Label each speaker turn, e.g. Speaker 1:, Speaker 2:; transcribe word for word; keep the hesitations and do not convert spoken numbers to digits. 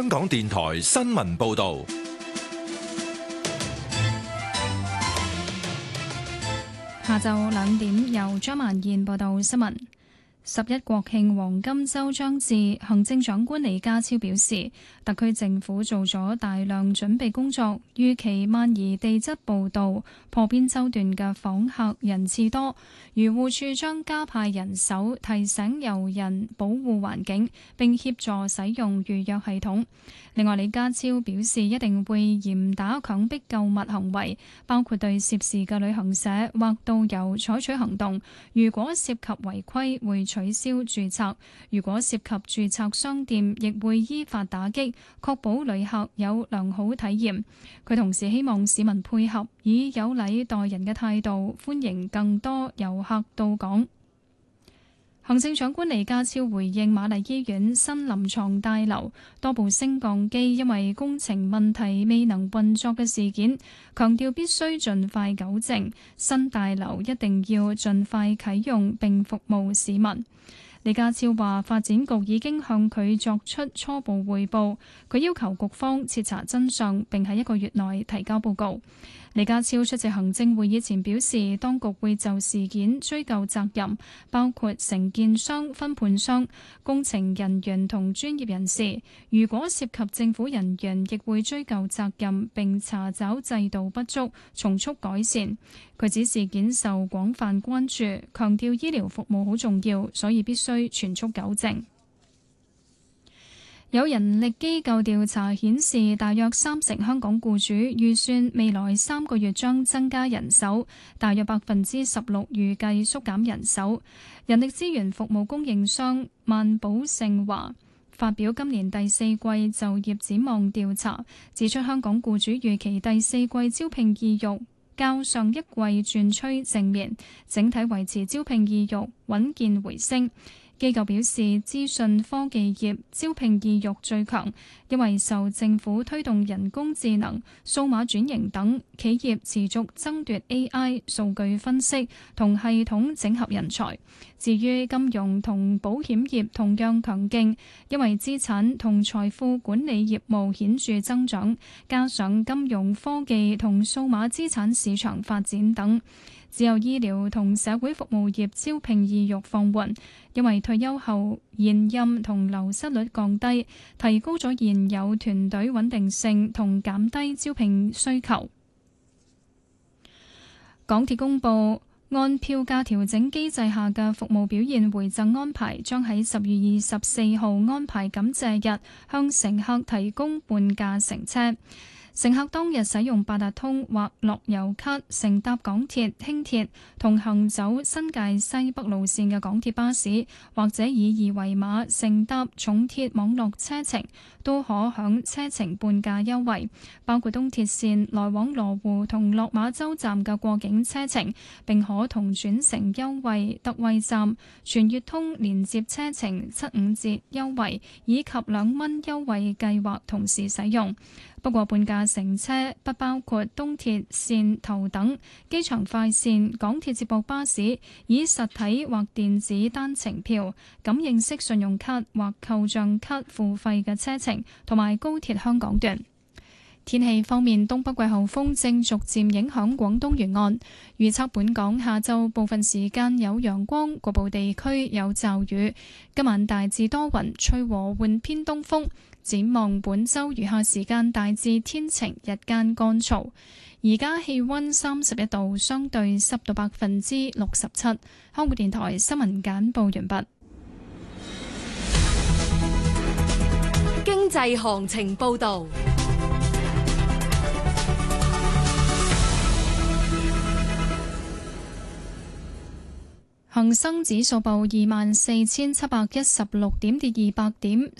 Speaker 1: 香港電台新聞報道。
Speaker 2: 下晝兩點，由張曼燕報道新聞。十一國慶黃金週將至，行政長官李家超表示，特區政府做咗大量準備工作，預期萬宜地質步道破邊洲段嘅訪客人次多，漁護署將加派人手提醒遊人保護環境，並協助使用預約系統。另外，李家超表示一定會嚴打強迫購物行為，包括對涉事嘅旅行社或導遊採取行動，如果涉及違規會取消註冊，如果涉及註冊商店，亦會依法打擊，確保旅客有良好體驗。佢同時希望市民配合，以有禮待人嘅態度，歡迎更多遊客到港。行政長官李家超回應瑪麗醫院新臨床大樓多部升降機因為工程問題未能運作嘅事件，強調必須盡快糾正，新大樓一定要盡快啟用並服務市民。李家超話，發展局已經向佢作出初步匯報，佢要求局方徹查真相，並喺一個月內提交報告。李家超出席行政會議前表示，當局會就事件追究責任，包括承建商、分判商、工程人員同專業人士。如果涉及政府人員，亦會追究責任，並查找制度不足，從速改善。佢指事件受廣泛關注，強調醫療服務好重要，所以必須全速糾正。有人力機構調查顯示，大約三成香港僱主預算未來三個月將增加人手，大約百分之十六預計縮減人手。人力資源服務供應商萬寶盛華發表今年第四季就業展望調查，指出香港僱主預期第四季招聘意欲較上一季轉趨正面，整體維持招聘意欲穩健回升。機構表示，資訊科技業招聘意欲最強，因為受政府推動人工智能、數碼轉型等，企業持續爭奪 A I、數據分析同系統整合人才。至於金融同保險業同樣強勁，因為資產同財富管理業務顯著增長，加上金融科技同數碼資產市場發展等。只有醫療同社會服務業招聘意欲放緩，因為退休後現任同流失率降低，提高咗現有團隊穩定性同減低招聘需求。港鐵公佈，按票價調整機制下嘅服務表現回贈安排，將喺十月二十四號安排感謝日向乘客提供半價乘車。乘客當日使用八達通或樂悠卡乘搭港鐵、輕鐵同行走新界西北路線嘅港鐵巴士，或者以二維碼乘搭重鐵網絡車程，都可享車程半價優惠，包括東鐵線來往羅湖同落馬洲站嘅過境車程，並可同轉乘優惠特惠站、全月通連接車程七五折優惠以及兩蚊優惠計劃同時使用。不過，半價乘車不包括東鐵線頭等機場快線、港鐵接駁巴士以實體或電子單程票、感應式信用卡或扣賬卡付費嘅車程，同埋高鐵香港段。天氣方面，東北季候風正逐漸影響廣東沿岸，預測本港下晝部分時間有陽光，局部地區有驟雨。今晚大致多雲，吹和緩偏東風。展望本週餘下時間大致天晴，日間乾燥。而家氣溫三十一度，相對濕度百分之六十七。香港電台新聞簡報完畢。
Speaker 3: 經濟行情報道。
Speaker 2: 恒生指數報二萬四千七百一十六點，跌二百點。